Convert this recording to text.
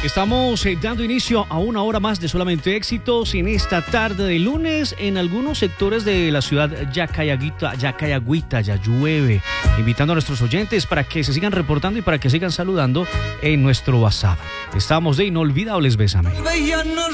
Estamos dando inicio a una hora más de Solamente Éxitos en esta tarde de lunes. En algunos sectores de la ciudad ya cae agüita, ya llueve. Invitando a nuestros oyentes para que se sigan reportando y para que sigan saludando en nuestro WhatsApp. Estamos de Inolvidables Bésame.